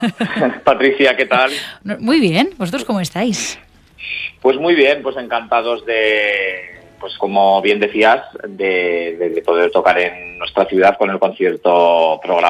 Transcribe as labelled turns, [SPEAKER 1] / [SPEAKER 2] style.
[SPEAKER 1] Patricia, ¿qué tal?
[SPEAKER 2] Muy bien, ¿vosotros cómo estáis?
[SPEAKER 1] Pues muy bien, pues encantados de, pues como bien decías, de poder tocar en nuestra ciudad con el concierto programado.